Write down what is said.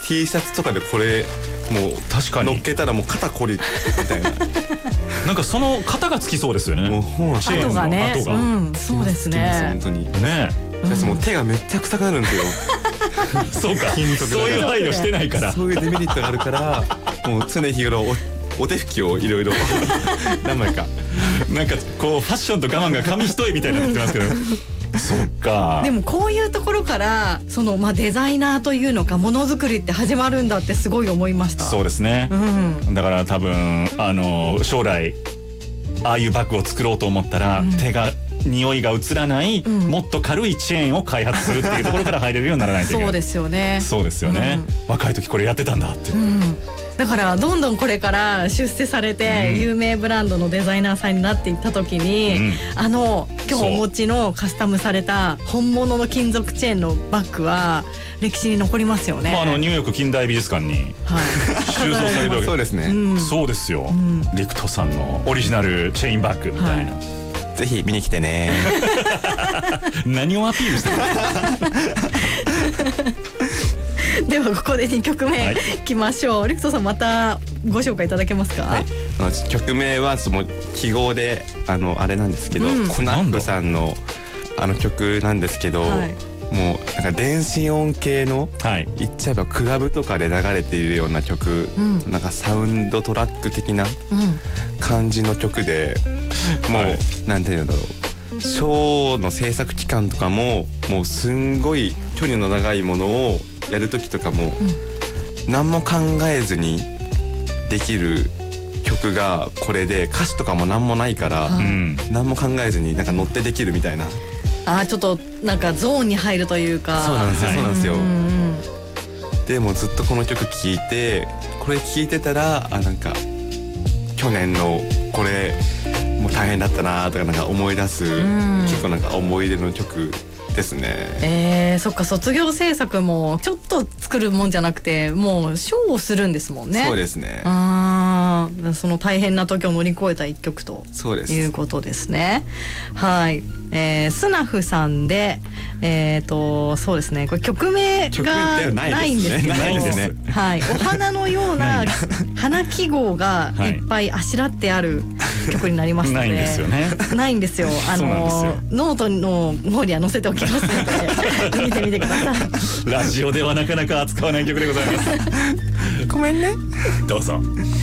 T シャツとかでこれもう確かに乗っけたらもう肩こりみたいななんかその肩がつきそうですよね。 もう本はチェーンの跡がね、 跡がそうです本ね。 当にねもう手がめっちゃ臭くなるんですよそうか、そういう配慮してないからそういうデメリットがあるからもう常日頃お手拭きをいろいろ何枚かなんかこうファッションと我慢が紙一重みたいになってますけどそっか。 でもこういうところからそのデザイナーというのかものづくりって始まるんだってすごい思いました。 そうですね、だから多分将来ああいうバッグを作ろうと思ったら、匂いが移らない、もっと軽いチェーンを開発するっていうところから入れるようにならないといけない。 そうですよね。 そうですよね、若い時これやってたんだって、 だからどんどんこれから出世されて有名ブランドのデザイナーさんになっていった時に、今日お持ちのカスタムされた本物の金属チェーンのバッグは歴史に残りますよね。 ニューヨーク近代美術館に収蔵されるわけそうですね、 そうですよ、リクトさんのオリジナルチェーンバッグみたいな、 ぜひ見に来てね何をアピールしてるではここで2曲目いきましょう。リクトさんまたご紹介いただけますか。 はい、曲名はその記号であれなんですけど、コナップさんの曲なんですけど、もうなんか電子音系の、言っちゃえばクラブとかで流れているような曲、なんかサウンドトラック的な感じの曲で、もうなんていうんだろう、ショーの制作期間とかももうすんごい距離の長いものをやる時とかも、何も考えずにできる曲がこれで、歌詞とかも何もないから、何も考えずになんか乗ってできるみたいな。 ちょっとなんかゾーンに入るというか。 そうなんですよ、そうなんですよ。でもずっとこの曲聴いて、これ聴いてたらなんか去年のこれもう大変だったなとかなんか思い出す、結構なんか思い出の曲ですね。 そっか、卒業制作もちょっと作るもんじゃなくてもうショーをするんですもんね。 そうですね。 その大変な時を乗り越えた一曲ということですね。はい、スナフさんでそうですね、これ曲名がないんですけど、はい、お花のような花記号がいっぱいあしらってある曲になりますので、ないんですよね。ないんですよ。ノートの方には載せておきますので見てみてください。 ラジオではなかなか扱わない曲でございます。 ごめんね。 どうぞ。